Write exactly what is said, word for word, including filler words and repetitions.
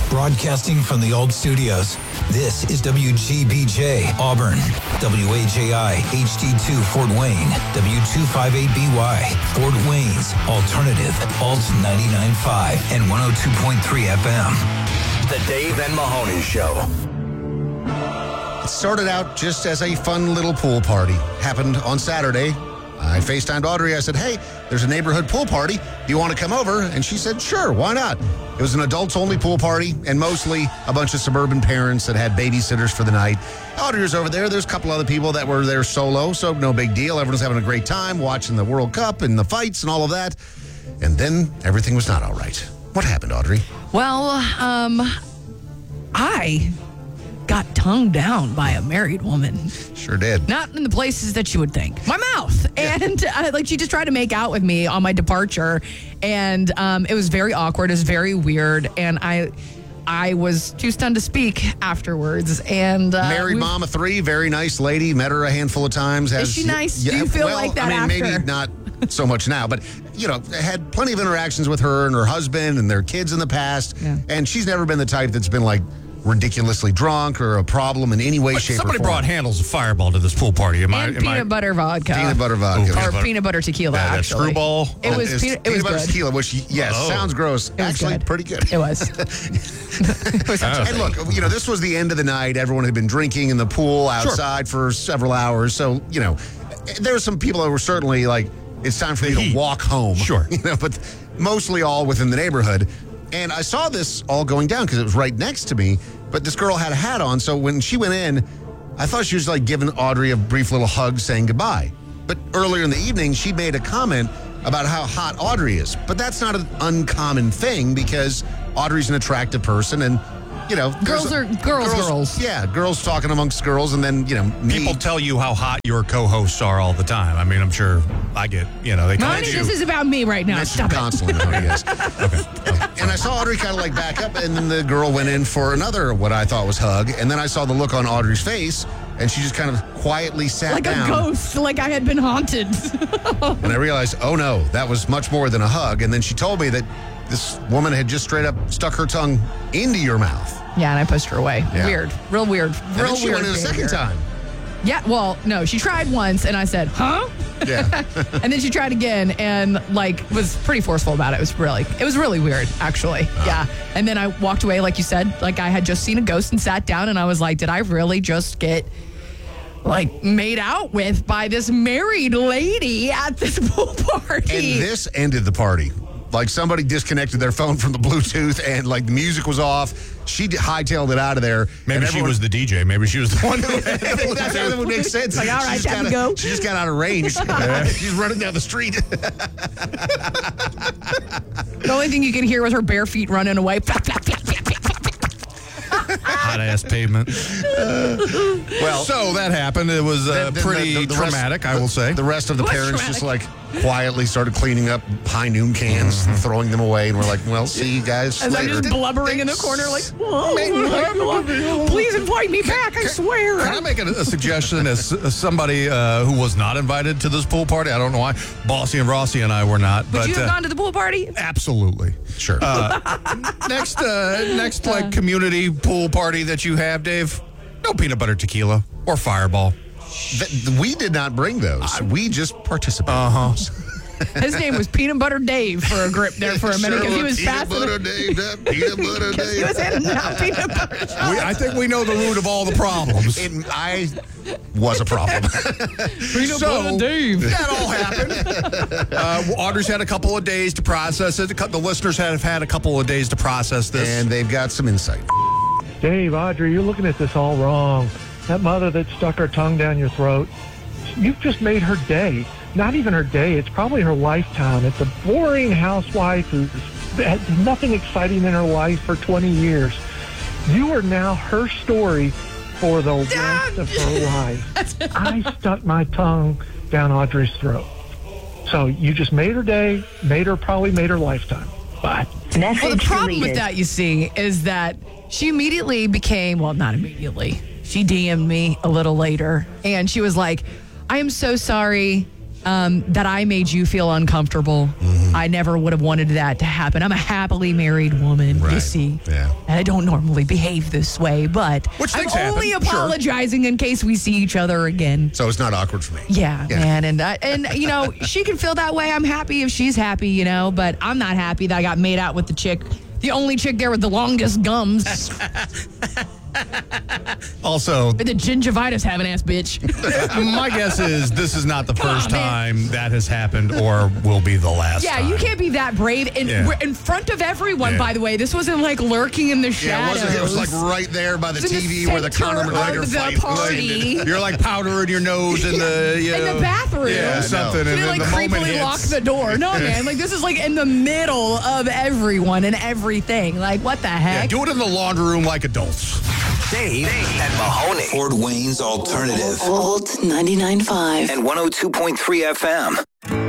Broadcasting from the old studios, this is W G B J, Auburn, W A J I, H D two, Fort Wayne, W two fifty-eight B Y, Fort Wayne's Alternative, Alt ninety-nine point five and one oh two point three F M. The Dave and Mahoney Show. It started out just as a fun little pool party. Happened on Saturday. I FaceTimed Audrey. I said, hey, there's a neighborhood pool party. Do you want to come over? And she said, sure, why not? It was an adults-only pool party, and mostly a bunch of suburban parents that had babysitters for the night. Audrey was over there. There's a couple other people that were there solo, so no big deal. Everyone's having a great time watching the World Cup and the fights and all of that. And then everything was not all right. What happened, Audrey? Well, um, I got tongued down by a married woman. Sure did. Not in the places that you would think. My mouth. Yeah. And uh, like she just tried to make out with me on my departure. And um, it was very awkward. It was very weird. And I I was too stunned to speak afterwards. And uh, Married we, mom of three, very nice lady. Met her a handful of times. Has, Is she nice? Yeah, Do you feel well, like that I mean, after? maybe not so much now, but, you know, had plenty of interactions with her and her husband and their kids in the past. Yeah. And she's never been the type that's been, like, ridiculously drunk or a problem in any way, But shape, somebody or form. brought handles of Fireball to this pool party. Am I? and Am peanut I, butter vodka. Peanut butter vodka. Ooh, Or butter. peanut butter tequila, That- that actually. screwball? It Oh, was, it's peanut, it peanut was butter good. tequila, which, yes, Oh. sounds gross. was Actually, good. pretty good. It was. It was actually And look, you know, this was the end of the night. Everyone had been drinking in the pool outside for several hours. So, you know, there were some people that were certainly like, it's time for you to Heat. walk home. Sure. You know, but mostly all within the neighborhood. And I saw this all going down because it was right next to me. But this girl had a hat on. So when she went in, I thought she was like giving Audrey a brief little hug saying goodbye. But earlier in the evening, she made a comment about how hot Audrey is. But that's not an uncommon thing because Audrey's an attractive person and, you know. Girls there's are girls, girls. Yeah, girls talking amongst girls and then, you know, me. People tell you how hot your co-hosts are all the time. I mean, I'm sure I get, you know, they tell Honey, you. this is about me right now. mentioned Stop it. constantly. No, yes. And I saw Audrey kind of like back up, and then the girl went in for another, what I thought was hug. And then I saw the look on Audrey's face, and she just kind of quietly sat Like down. a ghost, like I had been haunted. And I realized, oh no, that was much more than a hug. And then she told me that this woman had just straight up stuck her tongue into your mouth. Yeah, and I pushed her away. Yeah. Weird. Real weird. And Real then she weird went in a second behavior. time. Yeah, well, no, she tried once, and I said, huh? Yeah. And then she tried again and, like, was pretty forceful about it. It was really, it was really weird, actually. Uh-huh. Yeah. And then I walked away, like you said, like I had just seen a ghost and sat down, and I was like, did I really just get, like, made out with by this married lady at this pool party? And this ended the party. Like somebody disconnected their phone from the Bluetooth and like the music was off. She d- hightailed it out of there. Maybe And she everyone- was the D J. Maybe she was the one who had I think that's that would make sense. Like, all right, She just time to got- go. She just got out of range. She's running down the street. The only thing you could hear was her bare feet running away. hot ass pavement. Well, So that happened. It was uh, then- then pretty the- the rest- traumatic, I will say. The rest of the It was parents just like traumatic. quietly started cleaning up high noon cans and throwing them away. And we're like, well, see you guys As I'm later. just blubbering in the corner, like, "Whoa, please invite me back, I swear. Can I make a, a suggestion as, as somebody uh, who was not invited to this pool party? I don't know why. Bossy and Rossi and I were not. Would but you have uh, gone to the pool party? absolutely. Sure. Next, uh, next like community pool party that you have, Dave. No peanut butter tequila or Fireball. Th- we did not bring those. We just participated. Uh-huh. His name was Peanut Butter Dave for a grip there for a minute because he was peanut fast. butter Dave, that peanut butter Because he Dave. was handing out peanut butter We, shots. I think we know the root of all the problems. It, I was a problem. Peanut So, Butter Dave. that all happened. Uh, Audrey's had a couple of days to process it. The listeners have had a couple of days to process this. And they've got some insight. Dave, Audrey, you're looking at this all wrong. That mother that stuck her tongue down your throat, you've just made her day. Not even her day, it's probably her lifetime. It's a boring housewife who's had nothing exciting in her life for twenty years. You are now her story for the rest of her life. I stuck my tongue down Audrey's throat. So you just made her day, made her, probably made her lifetime. Bye. Message Well, the problem with deleted. that, you see, is that she immediately became, well, not immediately. She D M'd me a little later, and she was like, I am so sorry um, that I made you feel uncomfortable. Mm-hmm. I never would have wanted that to happen. I'm a happily married woman, Right. you see. Yeah. And I don't normally behave this way, but Which I'm things only happen, sure. apologizing in case we see each other again. So it's not awkward for me. Yeah, Yeah. man. And, uh, and you know, she can feel that way. I'm happy if she's happy, you know, but I'm not happy that I got made out with the chick, the only chick there with the longest gums. Also, With the gingivitis having ass bitch. my guess is this is not the Come first on, man. time that has happened or will be the last Yeah, time. you can't be that brave in, Yeah. in front of everyone, Yeah. by the way. This wasn't like lurking in the Yeah, it, shadows. wasn't, it was like right there by the It's in T V the where the Conor center McGregor of the fight party. ended. You're like powdering your nose in the you in know, the bathroom. Yeah, Yeah, something. no. And They then like the moment creepily hits. lock the door. No, man. Like, this is like in the middle of everyone and everything. Like, what the Yeah, heck? do it in the laundry room like adults. Dave and Mahoney. Fort Wayne's Alternative. Old ninety-nine point five. And one oh two point three F M.